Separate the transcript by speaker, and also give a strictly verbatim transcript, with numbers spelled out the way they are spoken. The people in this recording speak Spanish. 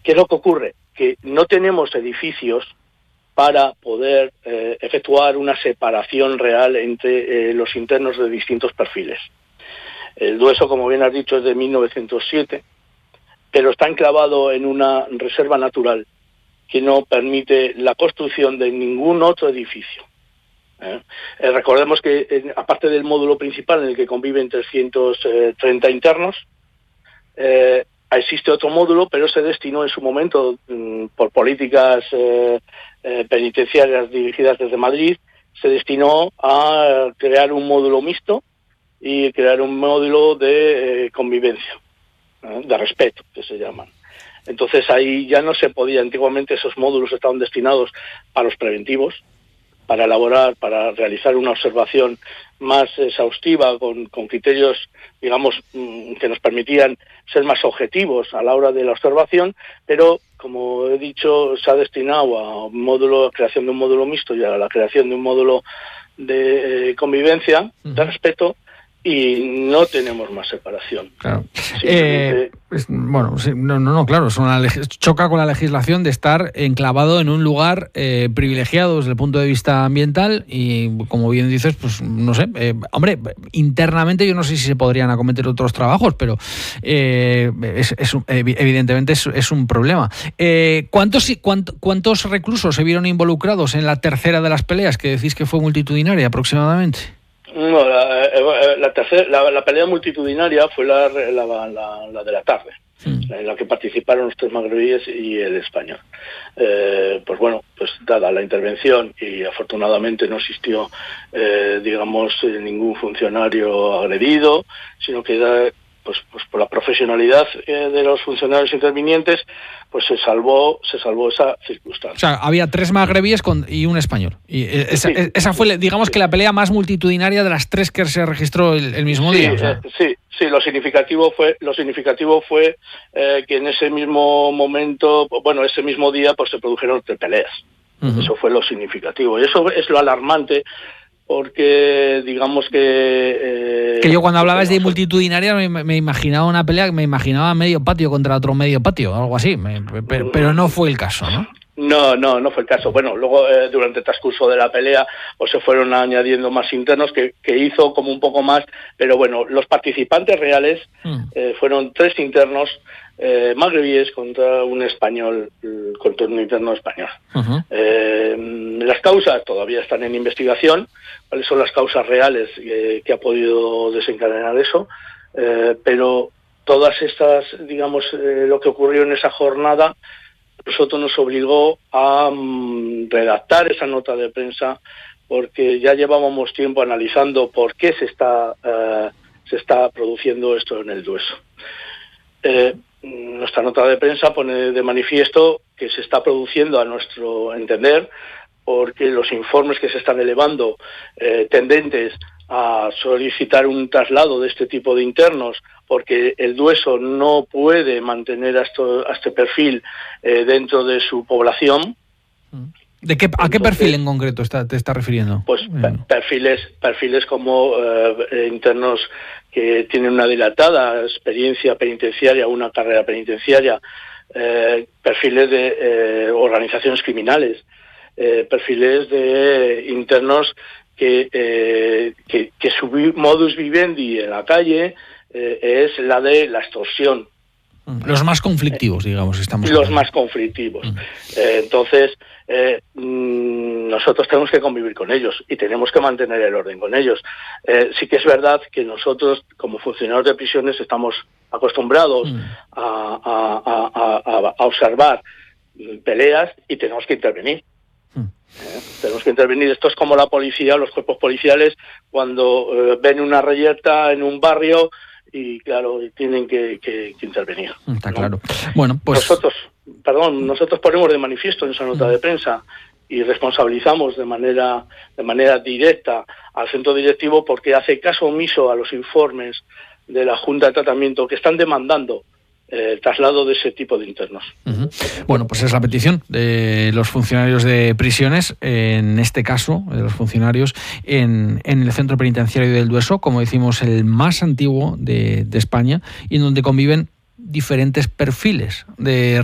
Speaker 1: ¿Qué es lo que ocurre? Que no tenemos edificios para poder eh, efectuar una separación real entre eh, los internos de distintos perfiles. El Dueso, como bien has dicho, es de mil novecientos siete, pero está enclavado en una reserva natural que no permite la construcción de ningún otro edificio. ¿Eh? Eh, recordemos que, eh, aparte del módulo principal en el que conviven trescientos treinta internos, eh, existe otro módulo, pero se destinó en su momento, mmm, por políticas eh, eh, penitenciarias dirigidas desde Madrid, se destinó a crear un módulo mixto y crear un módulo de eh, convivencia, ¿eh? de respeto, que se llaman. Entonces ahí ya no se podía, antiguamente esos módulos estaban destinados a los preventivos, para elaborar, para realizar una observación más exhaustiva, con, con criterios, digamos, que nos permitían ser más objetivos a la hora de la observación, pero, como he dicho, se ha destinado a un módulo, a la creación de un módulo mixto y a la creación de un módulo de eh, convivencia, uh-huh. de respeto, y no tenemos más separación.
Speaker 2: Claro. Eh, es, bueno, sí, no, no, no, claro, es una, choca con la legislación de estar enclavado en un lugar eh, privilegiado desde el punto de vista ambiental y, como bien dices, pues no sé, eh, hombre, internamente yo no sé si se podrían acometer otros trabajos, pero eh, es, es, evidentemente es, es un problema. Eh, ¿cuántos, cuánto, ¿Cuántos reclusos se vieron involucrados en la tercera de las peleas, que decís que fue multitudinaria aproximadamente?
Speaker 1: No, la, la, tercera, la, la pelea multitudinaria fue la, la, la, la de la tarde, sí. en la que participaron los tres magrebíes y el español. Eh, pues bueno, pues dada la intervención y afortunadamente no existió, eh, digamos, ningún funcionario agredido, sino que da, pues, pues por la profesionalidad eh, de los funcionarios intervinientes, pues se salvó, se salvó esa circunstancia.
Speaker 2: O sea, había tres magrebíes con, y un español. Y esa, sí, esa fue, digamos, sí. que la pelea más multitudinaria de las tres que se registró el, el mismo
Speaker 1: sí,
Speaker 2: día. O sea.
Speaker 1: eh, sí, sí. Lo significativo fue, lo significativo fue eh, que en ese mismo momento, bueno, ese mismo día, pues se produjeron tres peleas. Uh-huh. Eso fue lo significativo. Y eso es lo alarmante. Porque digamos que... Eh,
Speaker 2: que yo cuando hablabas de multitudinaria me, me imaginaba una pelea, me imaginaba medio patio contra otro medio patio, algo así, me, pero, pero no fue el caso, ¿no?
Speaker 1: No, no, no fue el caso. Bueno, luego eh, durante el transcurso de la pelea pues se fueron añadiendo más internos que, que hizo como un poco más, pero bueno, los participantes reales mm. eh, fueron tres internos eh, magrebíes contra un español, contra un interno español. Uh-huh. Eh, las causas todavía están en investigación, cuáles son las causas reales eh, que ha podido desencadenar eso, eh, pero todas estas, digamos, eh, lo que ocurrió en esa jornada, nosotros nos obligó a um, redactar esa nota de prensa porque ya llevábamos tiempo analizando por qué se está uh, se está produciendo esto en el Dueso. Eh, nuestra nota de prensa pone de manifiesto que se está produciendo, a nuestro entender, porque los informes que se están elevando eh, tendentes a solicitar un traslado de este tipo de internos, porque el Dueso no puede mantener a, esto, a este perfil eh, dentro de su población.
Speaker 2: ¿De qué, ¿A qué perfil en concreto está, te está refiriendo?
Speaker 1: Pues bueno. perfiles, perfiles como eh, internos que tienen una dilatada experiencia penitenciaria, una carrera penitenciaria, eh, perfiles de eh, organizaciones criminales, eh, perfiles de internos que, eh, que, que su modus vivendi en la calle eh, es la de la extorsión.
Speaker 2: Los más conflictivos, digamos, estamos
Speaker 1: Los hablando. más conflictivos. Mm. Eh, entonces, eh, mm, nosotros tenemos que convivir con ellos y tenemos que mantener el orden con ellos. Eh, sí que es verdad que nosotros, como funcionarios de prisiones, estamos acostumbrados mm. a, a, a, a, a observar peleas y tenemos que intervenir. Mm. Eh, tenemos que intervenir. Esto es como la policía, los cuerpos policiales, cuando eh, ven una reyerta en un barrio y claro, tienen que, que, que intervenir.
Speaker 2: Está
Speaker 1: ¿no?
Speaker 2: claro. Bueno, pues
Speaker 1: nosotros, perdón, nosotros ponemos de manifiesto en esa nota de prensa y responsabilizamos de manera de manera directa al centro directivo porque hace caso omiso a los informes de la Junta de Tratamiento que están demandando el traslado de ese tipo de internos.
Speaker 2: Uh-huh. Bueno, pues es la petición de los funcionarios de prisiones, en este caso, de los funcionarios en, en el centro penitenciario del Dueso, como decimos, el más antiguo de, de España, y en donde conviven diferentes perfiles de